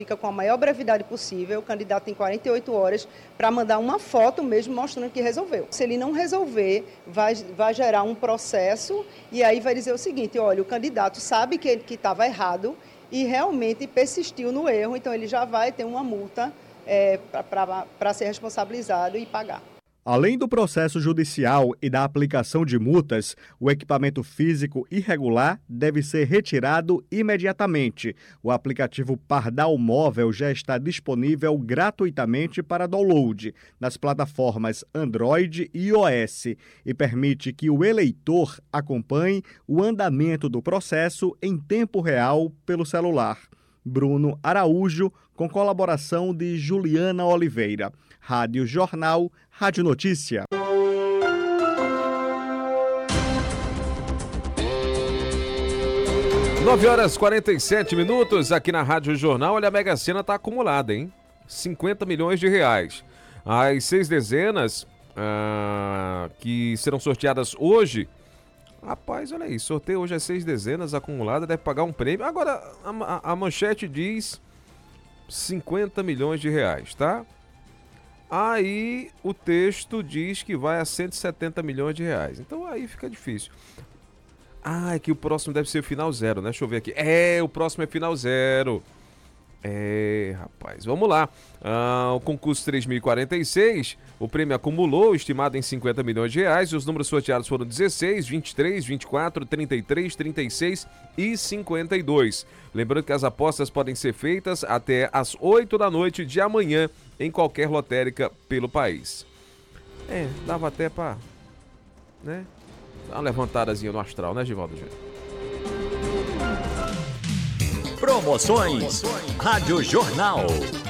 Fica com a maior brevidade possível, o candidato tem 48 horas para mandar uma foto mesmo mostrando que resolveu. Se ele não resolver, vai gerar um processo e aí vai dizer o seguinte, olha, o candidato sabe que estava errado e realmente persistiu no erro, então ele já vai ter uma multa para ser responsabilizado e pagar. Além do processo judicial e da aplicação de multas, o equipamento físico irregular deve ser retirado imediatamente. O aplicativo Pardal Móvel já está disponível gratuitamente para download nas plataformas Android e iOS e permite que o eleitor acompanhe o andamento do processo em tempo real pelo celular. Bruno Araújo, com colaboração de Juliana Oliveira. Rádio Jornal, Rádio Notícia. Nove horas 47 minutos aqui na Rádio Jornal. Olha, a Mega Sena está acumulada, hein? 50 milhões de reais. As 6 dezenas que serão sorteadas hoje. Rapaz, olha aí, sorteio hoje as 6 dezenas acumulada, deve pagar um prêmio. Agora, a manchete diz 50 milhões de reais, tá? Aí o texto diz que vai a 170 milhões de reais. Então aí fica difícil. É que o próximo deve ser final zero, né? Deixa eu ver aqui. O próximo é final zero. Rapaz, vamos lá. O concurso 3046, o prêmio acumulou, estimado em 50 milhões de reais, e os números sorteados foram 16, 23, 24, 33, 36 e 52. Lembrando que as apostas podem ser feitas até às 8 da noite de amanhã em qualquer lotérica pelo país. Dava até pra, né? Dar uma levantadazinha no astral, né, Givaldo? Promoções Rádio Jornal.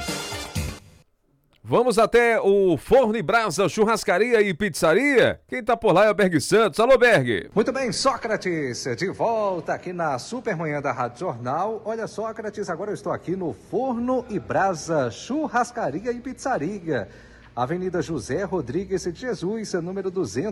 Vamos até o Forno e Brasa Churrascaria e Pizzaria. Quem tá por lá é o Berg Santos. Alô, Berg. Muito bem, Sócrates, de volta aqui na Supermanhã da Rádio Jornal. Olha, Sócrates, agora eu estou aqui no Forno e Brasa Churrascaria e Pizzaria. Avenida José Rodrigues de Jesus, número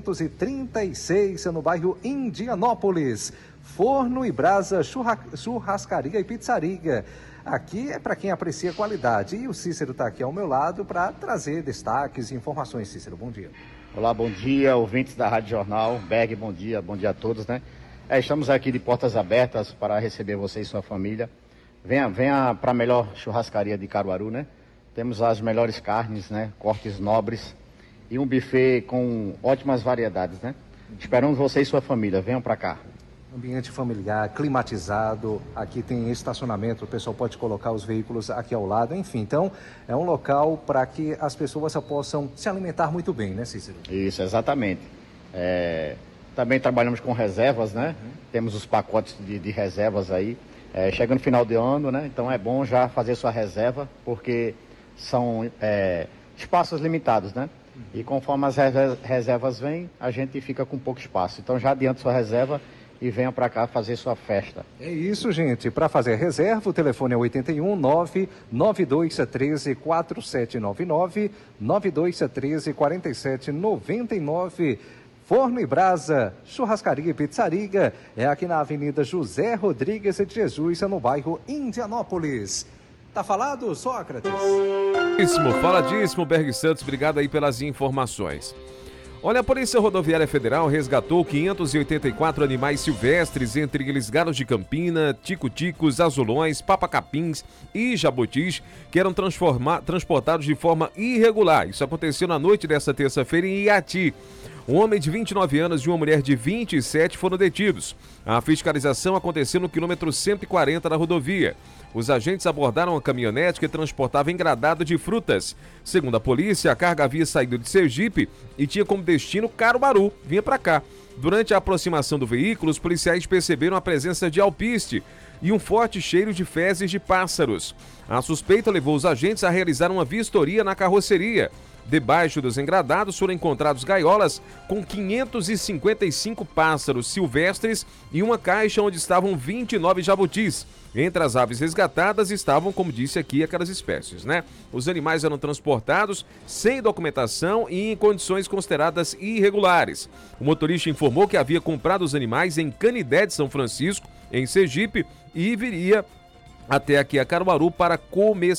236, no bairro Indianópolis. Forno e Brasa Churrascaria e Pizzaria. Aqui é para quem aprecia qualidade. E o Cícero está aqui ao meu lado para trazer destaques e informações. Cícero, bom dia. Olá, bom dia, ouvintes da Rádio Jornal. Berg, bom dia a todos, né? Estamos aqui de portas abertas para receber você e sua família. Venha para a melhor churrascaria de Caruaru, né? Temos as melhores carnes, né? Cortes nobres e um buffet com ótimas variedades, né? Esperamos você e sua família. Venham para cá. Ambiente familiar, climatizado, aqui tem estacionamento, o pessoal pode colocar os veículos aqui ao lado, enfim. Então, é um local para que as pessoas possam se alimentar muito bem, né, Cícero? Isso, exatamente. Também trabalhamos com reservas, né? Temos os pacotes de reservas aí. Chega no final de ano, né? Então é bom já fazer sua reserva, porque são espaços limitados, né? E conforme as reservas vêm, a gente fica com pouco espaço. Então já adianta sua reserva e venha para cá fazer sua festa. É isso, gente. Para fazer a reserva, o telefone é 81 99213 4799, 9213 4799. Forno e Brasa, Churrascaria e Pizzaria, é aqui na Avenida José Rodrigues de Jesus, no bairro Indianópolis. Tá falado, Sócrates? Faladíssimo, Berg Santos, obrigado aí pelas informações. Olha, a Polícia Rodoviária Federal resgatou 584 animais silvestres, entre eles galos de campina, tico-ticos, azulões, papacapins e jabutis, que eram transportados de forma irregular. Isso aconteceu na noite desta terça-feira em Iati. Um homem de 29 anos e uma mulher de 27 foram detidos. A fiscalização aconteceu no quilômetro 140 da rodovia. Os agentes abordaram a caminhonete que transportava engradado de frutas. Segundo a polícia, a carga havia saído de Sergipe e tinha como destino Caruaru, vinha para cá. Durante a aproximação do veículo, os policiais perceberam a presença de alpiste e um forte cheiro de fezes de pássaros. A suspeita levou os agentes a realizar uma vistoria na carroceria. Debaixo dos engradados foram encontrados gaiolas com 555 pássaros silvestres e uma caixa onde estavam 29 jabutis. Entre as aves resgatadas estavam, como disse aqui, aquelas espécies, né? Os animais eram transportados sem documentação e em condições consideradas irregulares. O motorista informou que havia comprado os animais em Canidé de São Francisco, em Sergipe, e viria até aqui a Caruaru para comercializar.